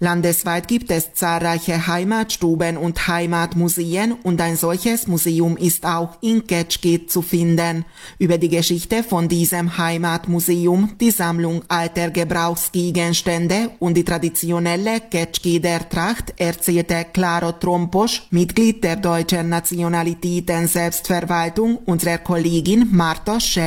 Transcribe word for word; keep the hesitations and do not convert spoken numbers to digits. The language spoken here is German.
Landesweit gibt es zahlreiche Heimatstuben und Heimatmuseen und ein solches Museum ist auch in Ketschkit zu finden. Über die Geschichte von diesem Heimatmuseum, die Sammlung alter Gebrauchsgegenstände und die traditionelle Ketschkiter Tracht erzählte Klaro Tromposch, Mitglied der Deutschen Nationalitäten Selbstverwaltung, unserer Kollegin Marta Schell.